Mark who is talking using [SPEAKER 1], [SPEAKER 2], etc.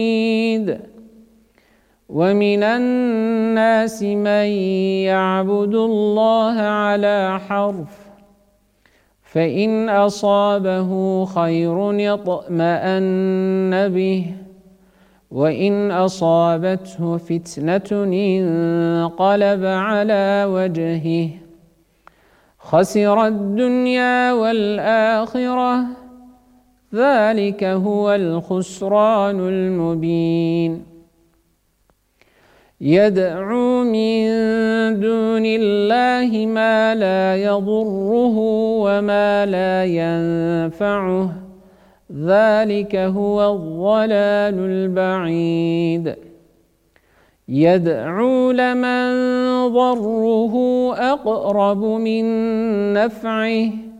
[SPEAKER 1] ومن الناس من يعبد الله على حرف فإن أصابه خير اطمأن به وإن أصابته فتنة انقلب على وجهه خسر الدنيا والآخرة ذلك هو الخسران المبين يدعو من دون الله ما لا يضره وما لا ينفعه ذلك هو الضلال البعيد يدعو لمن ضره أقرب من نفعه